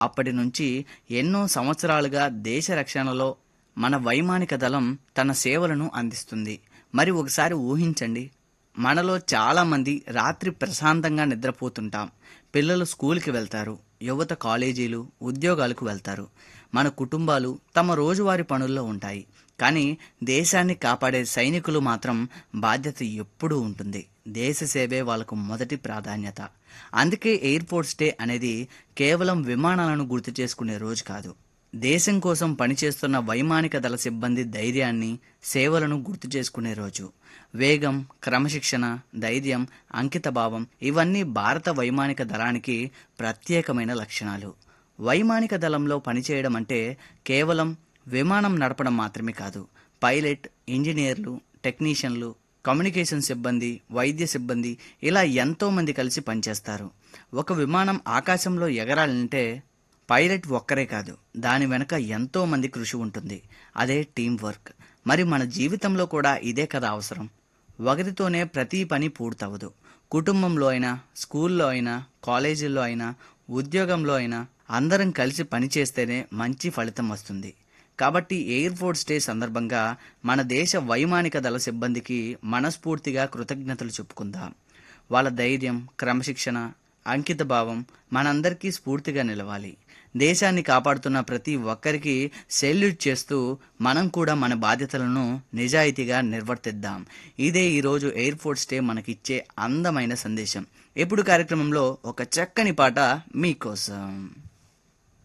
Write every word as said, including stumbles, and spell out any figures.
అప్పటి నుంచి ఎన్నో సంవత్సరాలుగా దేశ రక్షణలో మన వైమానిక దళం తన సేవలను అందిస్తుంది. మరి ఒకసారి ఊహించండి, మనలో చాలామంది రాత్రి ప్రశాంతంగా నిద్రపోతుంటాం. పిల్లలు స్కూల్కి వెళ్తారు, యువత కాలేజీలు ఉద్యోగాలకు వెళ్తారు, మన కుటుంబాలు తమ రోజువారీ పనుల్లో ఉంటాయి. కానీ దేశాన్ని కాపాడే సైనికులు మాత్రం బాధ్యత ఎప్పుడూ ఉంటుంది. దేశ సేవే వాళ్ళకు మొదటి ప్రాధాన్యత. అందుకే ఎయిర్పోర్ట్స్ డే అనేది కేవలం విమానాలను గుర్తు చేసుకునే రోజు కాదు, దేశం కోసం పనిచేస్తున్న వైమానిక దళ సిబ్బంది ధైర్యాన్ని, సేవలను గుర్తు చేసుకునే రోజు. వేగం, క్రమశిక్షణ, ధైర్యం, అంకితభావం ఇవన్నీ భారత వైమానిక దళానికి ప్రత్యేకమైన లక్షణాలు. వైమానిక దళంలో పనిచేయడం అంటే కేవలం విమానం నడపడం మాత్రమే కాదు. పైలట్, ఇంజనీర్లు, టెక్నీషియన్లు, కమ్యూనికేషన్ సిబ్బంది, వైద్య సిబ్బంది ఇలా ఎంతో మంది కలిసి పనిచేస్తారు. ఒక విమానం ఆకాశంలో ఎగరాలంటే పైలట్ ఒక్కరే కాదు, దాని వెనుక ఎంతో మంది కృషి ఉంటుంది. అదే టీం వర్క్. మరి మన జీవితంలో కూడా ఇదే కదా అవసరం. ఒకరితోనే ప్రతి పని పూర్తవదు. కుటుంబంలో అయినా, స్కూల్లో అయినా, కాలేజీల్లో అయినా, ఉద్యోగంలో అయినా అందరం కలిసి పనిచేస్తేనే మంచి ఫలితం వస్తుంది. కాబట్టి ఎయిర్ ఫోర్స్ డే సందర్భంగా మన దేశ వైమానిక దళ సిబ్బందికి మనస్ఫూర్తిగా కృతజ్ఞతలు చెప్పుకుందాం. వాళ్ళ ధైర్యం, క్రమశిక్షణ, అంకిత భావం మనందరికీ స్ఫూర్తిగా నిలవాలి. దేశాన్ని కాపాడుతున్న ప్రతి ఒక్కరికి సెల్యూట్ చేస్తూ మనం కూడా మన బాధ్యతలను నిజాయితీగా నిర్వర్తిద్దాం. ఇదే ఈరోజు ఎయిర్ ఫోర్స్ డే మనకిచ్చే అందమైన సందేశం. ఎప్పుడు కార్యక్రమంలో ఒక చక్కని పాట మీకోసం.